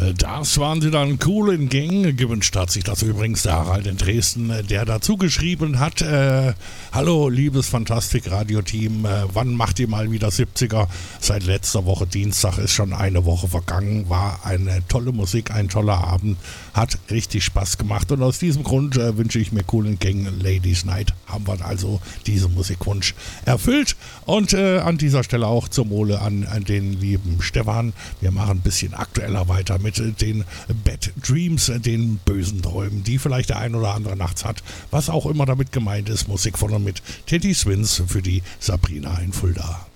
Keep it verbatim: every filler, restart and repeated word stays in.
Das waren sie dann, Kool and Gang. Gewünscht hat sich das übrigens der Harald in Dresden, der dazu geschrieben hat: äh, Hallo, liebes Fantastik-Radio-Team, äh, wann macht ihr mal wieder siebziger? Seit letzter Woche Dienstag ist schon eine Woche vergangen. War eine tolle Musik, ein toller Abend, hat richtig Spaß gemacht. Und aus diesem Grund äh, wünsche ich mir Kool and Gang Ladies Night. Haben wir also diesen Musikwunsch erfüllt. Und äh, an dieser Stelle auch zur Mole an, an den lieben Stefan. Wir machen ein bisschen aktueller weiter mit den Bad Dreams, den bösen Träumen, die vielleicht der ein oder andere nachts hat. Was auch immer damit gemeint ist, Musik von und mit Teddy Swins für die Sabrina in Fulda.